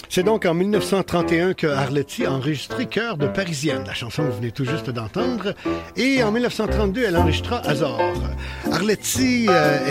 C'est donc en 1931 que Arletty a enregistré Cœur de Parisienne, la chanson que vous venez tout juste d'entendre. Et en 1932, elle enregistra Azor. Arletty